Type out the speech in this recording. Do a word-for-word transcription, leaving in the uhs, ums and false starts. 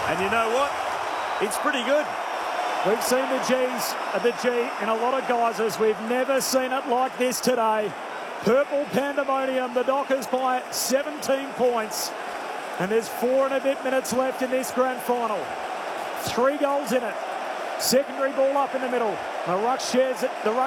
And you know what? It's pretty good. We've seen the G's, the G in a lot of guises. We've never seen it like this today. Purple pandemonium. The Dockers by seventeen points. And there's four and a bit minutes left in this grand final. Three goals in it. Secondary ball up in the middle. The ruck shares it. The ruck